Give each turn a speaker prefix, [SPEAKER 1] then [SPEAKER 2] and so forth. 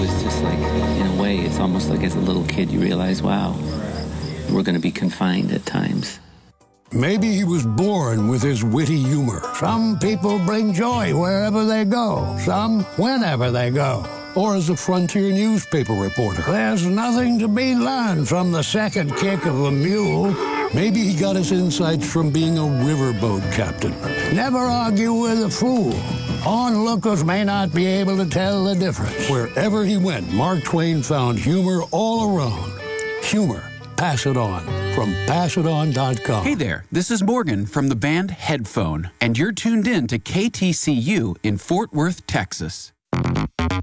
[SPEAKER 1] it's just like, in a way, it's almost like as a little kid you realize, wow, we're going to be confined at times.
[SPEAKER 2] Maybe he was born with his witty humor. Some people bring joy wherever they go, some whenever they go. Or as a frontier newspaper reporter. There's nothing to be learned from the second kick of a mule. Maybe he got his insights from being a riverboat captain. Never argue with a fool. Onlookers may not be able to tell the difference. Wherever he went, Mark Twain found humor all around. Humor. Pass It On from PassItOn.com.
[SPEAKER 3] Hey there, this is Morgan from the band Headphone, and you're tuned in to KTCU in Fort Worth, Texas.